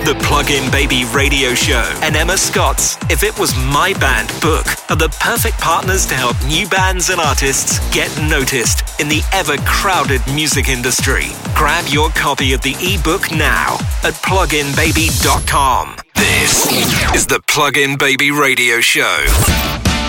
The Plug-in Baby Radio Show and Emma Scott's If It Was My Band book are the perfect partners to help new bands and artists get noticed in the ever-crowded music industry. Grab your copy of the ebook now at pluginbaby.com. This is the Plug-in Baby Radio Show.